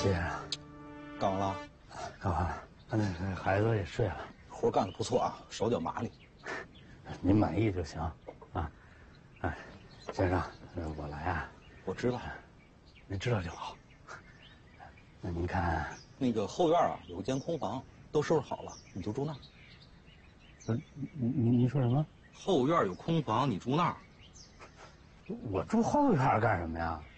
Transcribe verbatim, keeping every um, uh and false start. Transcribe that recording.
谢谢啊。 干完了？ 干完了。那孩子也睡了。 活干得不错啊，手脚麻利。 您满意就行啊。哎，先生，我来啊。 我知道， 您知道就好。那您看， 那个后院啊有间空房，都收拾好了，你就住那儿。 不是，您您您说什么？ 后院有空房，你住那儿。 我住后院干什么呀？